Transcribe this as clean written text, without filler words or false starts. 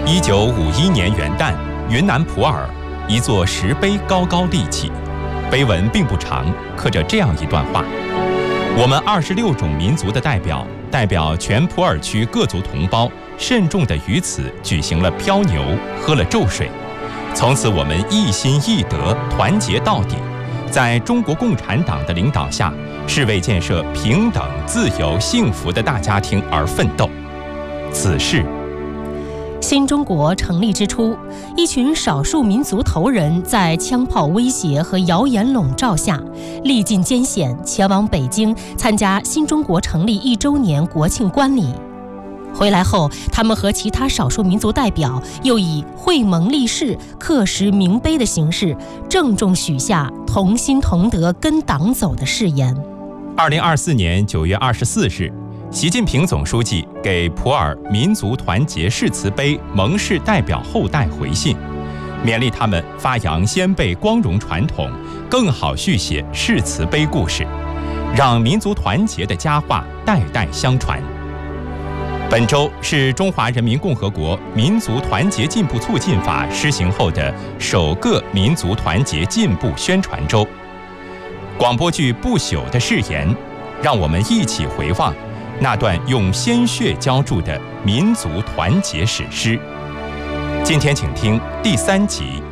1951年元旦，云南普洱一座石碑高高立起，碑文并不长，刻着这样一段话：我们26种民族的代表全普洱区各族同胞，慎重地于此举行了漂牛，喝了咒水。从此我们一心一德，团结到底，在中国共产党的领导下，是为建设平等、自由、幸福的大家庭而奋斗。此事新中国成立之初，一群少数民族头人在枪炮威胁和谣言笼罩下，历尽艰险前往北京参加新中国成立1周年国庆观礼。回来后，他们和其他少数民族代表又以会盟立誓、刻石铭碑的形式，郑重许下同心同德跟党走的誓言。 2024年9月24日，习近平总书记给普洱民族团结誓词碑盟誓代表后代回信，勉励他们发扬先辈光荣传统，更好续写誓词碑故事，让民族团结的佳话代代相传。本周是中华人民共和国民族团结进步促进法施行后的首个民族团结进步宣传周。广播剧《不朽的誓言》，让我们一起回望那段用鲜血浇筑的民族团结史诗。今天请听第3集